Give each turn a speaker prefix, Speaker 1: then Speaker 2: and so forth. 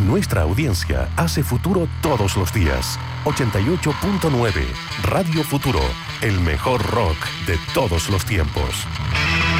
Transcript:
Speaker 1: Nuestra audiencia hace futuro todos los días. 88.9 Radio Futuro, el mejor rock de todos los tiempos.